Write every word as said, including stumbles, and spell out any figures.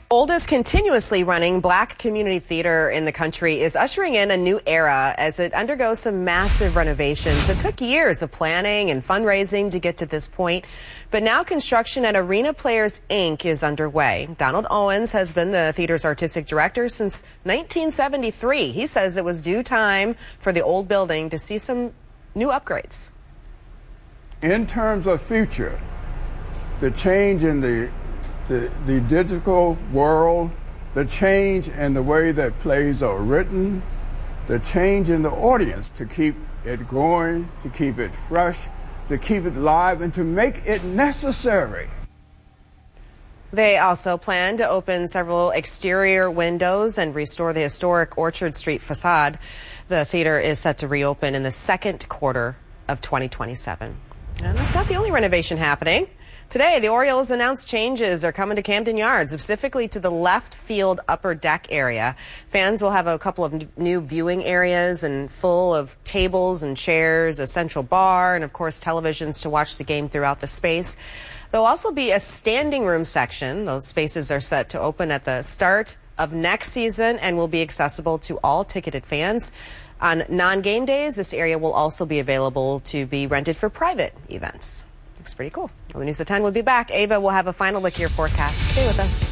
Oldest continuously running black community theater in the country is ushering in a new era as it undergoes some massive renovations. It took years of planning and fundraising to get to this point, but now construction at Arena Players, Incorporated is underway. Donald Owens has been the theater's artistic director since nineteen seventy-three. He says it was due time for the old building to see some new upgrades. In terms of future, the change in the The, the digital world, the change in the way that plays are written, the change in the audience to keep it going, to keep it fresh, to keep it live, and to make it necessary. They also plan to open several exterior windows and restore the historic Orchard Street facade. The theater is set to reopen in the second quarter of twenty twenty-seven. And that's not the only renovation happening. Today, the Orioles announced changes are coming to Camden Yards, specifically to the left field upper deck area. Fans will have a couple of new viewing areas and full of tables and chairs, a central bar, and of course televisions to watch the game throughout the space. There'll also be a standing room section. Those spaces are set to open at the start of next season and will be accessible to all ticketed fans. On non-game days, this area will also be available to be rented for private events. Looks pretty cool. Well, the News at ten will be back. Ava will have a final look at your forecast. Stay with us.